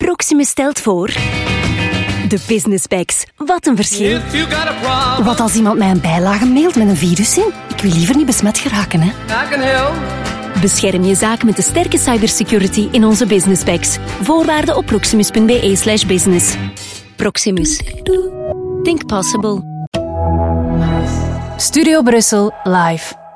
Proximus stelt voor... De Business Packs. Wat een verschil. Wat als iemand mij een bijlage mailt met een virus in? Ik wil liever niet besmet geraken, hè. Bescherm je zaak met de sterke cybersecurity in onze Business Packs. Voorwaarden op proximus.be/business. Proximus. Think possible. Studio Brussel live.